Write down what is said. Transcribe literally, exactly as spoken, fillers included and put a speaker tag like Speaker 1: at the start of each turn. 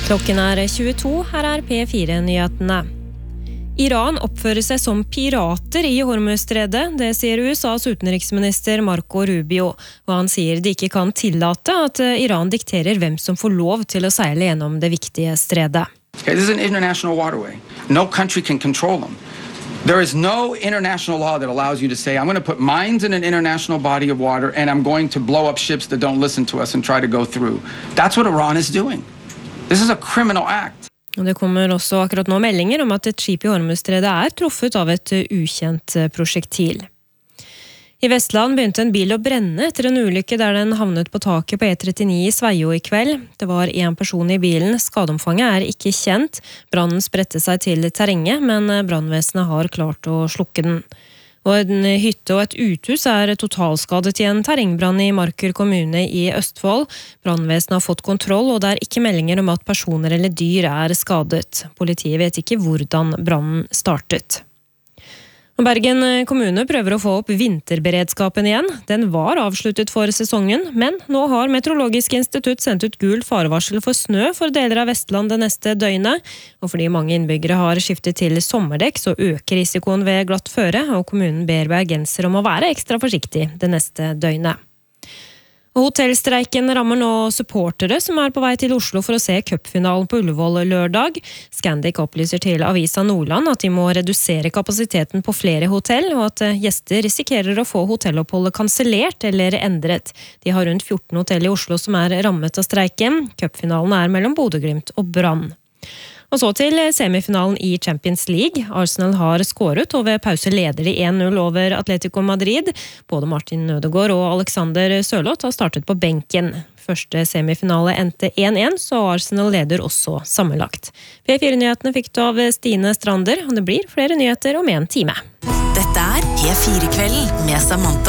Speaker 1: Klokken er tjueto, her er P fire-nyhetene. Iran oppfører seg som pirater i Hormuzstredet, det sier U S A's utenriksminister Marco Rubio, og han sier de ikke kan tillate at Iran dikterer hvem som får lov til å seile gjennom det viktige stredet.
Speaker 2: Okay, this is an international waterway. No country can control them. There is no international law that allows you to say, I'm going to put mines in an international body of water and I'm going to blow up ships that don't listen to us and try to go through. That's what Iran is doing. This is a criminal act.
Speaker 1: Og det kommer også akkurat nå meldinger om at et skip i Hormuzstredet er truffet av et ukjent prosjektil. I Vestland begynte en bil å brenne etter en ulykke der den havnet på taket på E trettini i Sveio i kveld. Det var en person i bilen. Skadeomfanget er ikke kjent. Brannen spredte seg til terrenget, men brannvesenet har klart å slukke den. Og en hytte og et uthus er totalskadet i en terrengbrann i Marker kommune i Østfold. Brannvesenet har fått kontroll, og det er ikke meldinger om at personer eller dyr er skadet. Politiet vet ikke hvordan brannen startet. Bergen kommune prøver å få opp vinterberedskapen igjen. Den var avsluttet for sesongen, men nå har Meteorologisk institutt sendt ut gult farevarsel for snø for deler av Vestland det neste døgnet. Og fordi mange innbyggere har skiftet til sommerdekk, så øker risikoen ved glatt føre, og kommunen ber bergensere om å være ekstra forsiktig det neste døgnet. Og hotellstreiken rammer nå supportere som er på vei til Oslo for å se cupfinalen på Ullevål lørdag. Scandic opplyser til Avisa Nordland at de må redusere kapasiteten på flere hotell, og at gjester risikerer å få hotelloppholdet kansellert eller endret. De har rundt fjorten hotell i Oslo som er rammet av streiken. Cupfinalen er mellom Bodø/Glimt og Brann. Og så til semifinalen i Champions League. Arsenal har skåret, og ved pause leder de en null over Atletico Madrid. Både Martin Ødegaard og Alexander Sørloth har startet på benken. Første semifinale endte en en, så Arsenal leder også sammenlagt. P fire-nyhetene fikk du av Stine Strander, og det blir flere nyheter om en time.
Speaker 3: Dette er P fire-kvelden med Samantha